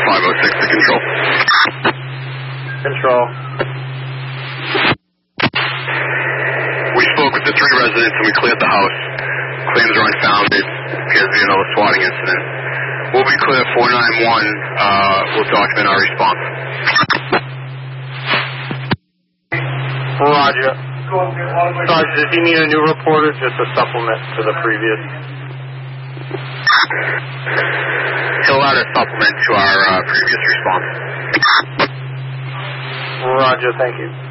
506 to control. Control. We spoke with the 3 residents and we cleared the house. Claims are unfounded. Appears to be another swatting incident. We'll be clear 491. We'll document our response. Roger. Sergeant, if you need a new report or just a supplement to the previous? He'll add a supplement to our previous response. Roger, thank you.